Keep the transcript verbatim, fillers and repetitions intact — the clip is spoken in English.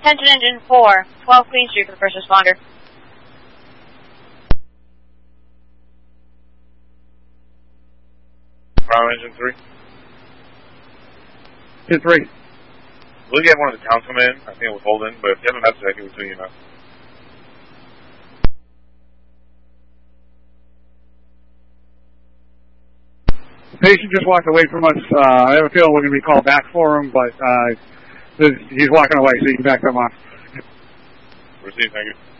Attention engine four, twelve Queen Street for the first responder. Fire engine three. Engine three. We'll get one of the towns come in. I think it was Holden, but if you have a message, I can give it to you now. The patient just walked away from us. Uh, I have a feeling we're going to be called back for him, but uh, he's walking away, so you can back them off. Receive, thank you.